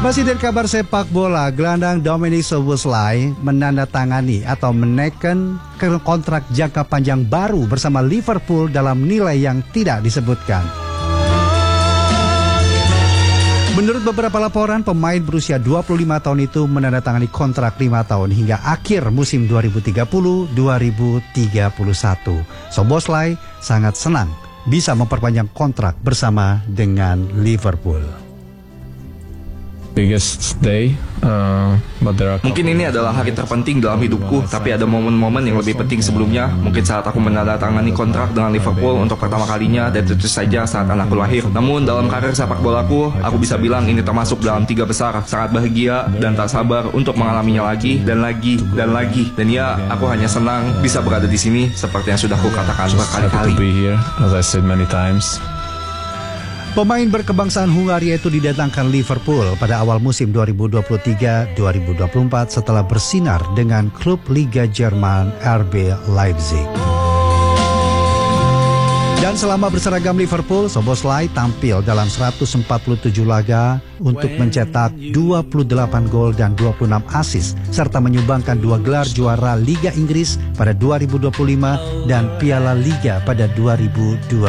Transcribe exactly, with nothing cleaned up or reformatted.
Masih dari kabar sepak bola, gelandang Dominic Szoboszlai menandatangani atau menekan kontrak jangka panjang baru bersama Liverpool dalam nilai yang tidak disebutkan. Menurut beberapa laporan, pemain berusia dua puluh lima tahun itu menandatangani kontrak lima tahun hingga akhir musim dua ribu tiga puluh dua ribu tiga puluh satu. Szoboszlai sangat senang bisa memperpanjang kontrak bersama dengan Liverpool. Biggest day, uh, but there are Mungkin ini adalah hari terpenting dalam hidupku, tapi ada momen-momen yang lebih penting sebelumnya. Mungkin saat aku menandatangani kontrak dengan Liverpool untuk pertama kalinya, dan tentu saja saat anakku lahir. Namun dalam karir sepak bolaku, aku bisa bilang ini termasuk dalam tiga besar. Sangat bahagia dan tak sabar untuk mengalaminya lagi dan lagi dan lagi. Dan ya, aku hanya senang bisa berada di sini seperti yang sudah aku katakan berkali-kali. Pemain berkebangsaan Hungaria itu didatangkan Liverpool pada awal musim dua ribu dua puluh tiga dua ribu dua puluh empat setelah bersinar dengan klub Liga Jerman R B Leipzig. Dan selama berseragam Liverpool, Szoboszlai tampil dalam seratus empat puluh tujuh laga untuk mencetak dua puluh delapan gol dan dua puluh enam assist serta menyumbangkan dua gelar juara Liga Inggris pada dua ribu dua puluh lima dan Piala Liga pada dua ribu dua puluh.